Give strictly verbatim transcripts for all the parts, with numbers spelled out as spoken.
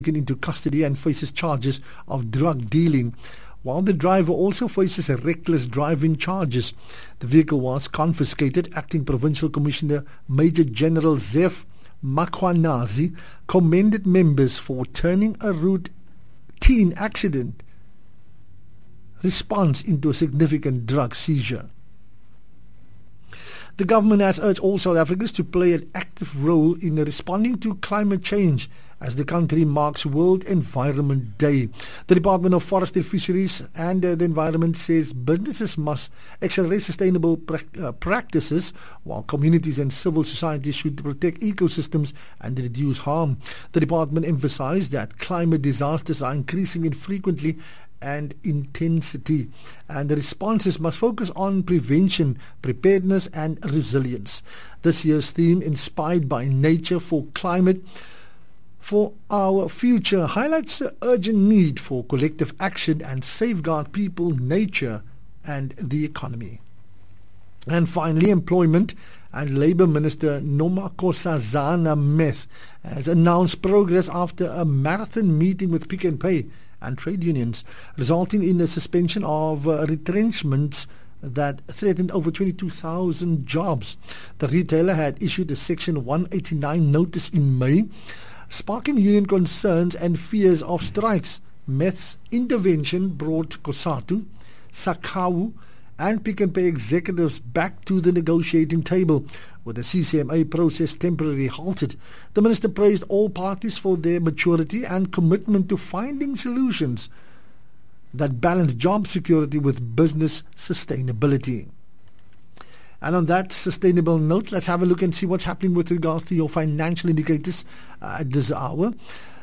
into custody and faces charges of drug dealing, while the driver also faces a reckless driving charges. The vehicle was confiscated. Acting Provincial Commissioner Major General Zef Makwanazi commended members for turning a routine accident response into a significant drug seizure. The government has urged all South Africans to play an active role in responding to climate change as the country marks World Environment Day. The Department of Forestry, Fisheries and uh, the Environment says businesses must accelerate sustainable pra- uh, practices, while communities and civil society should protect ecosystems and reduce harm. The department emphasized that climate disasters are increasing in frequency and intensity, and the responses must focus on prevention, preparedness and resilience. This year's theme, Inspired by Nature for Climate for Our Future, highlights the urgent need for collective action and safeguard people, nature and the economy. And finally, Employment and Labour Minister Nomakosazana Meth has announced progress after a marathon meeting with Pick n Pay and trade unions, resulting in the suspension of uh, retrenchments that threatened over twenty-two thousand jobs. The retailer had issued a Section one eighty-nine notice in May, sparking union concerns and fears of strikes. Meth's intervention brought Cosatu, Sakau and Pick n Pay executives back to the negotiating table, with the C C M A process temporarily halted. The minister praised all parties for their maturity and commitment to finding solutions that balance job security with business sustainability. And on that sustainable note, let's have a look and see what's happening with regards to your financial indicators uh, at this hour.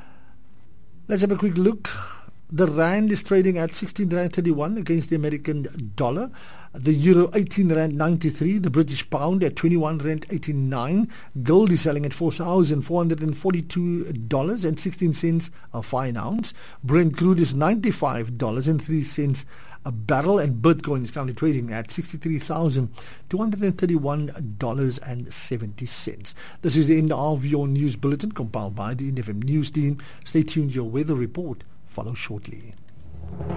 Let's have a quick look. The rand is trading at sixteen rand thirty-one against the American dollar. The euro eighteen rand ninety-three. The British pound at twenty-one rand eighty-nine. Gold is selling at four thousand four hundred forty-two dollars and sixteen cents a fine ounce. Brent crude is ninety-five dollars and three cents a barrel, and Bitcoin is currently trading at sixty-three thousand two hundred thirty-one dollars and seventy cents. This is the end of your news bulletin compiled by the N F M News team. Stay tuned. Your weather report follows shortly.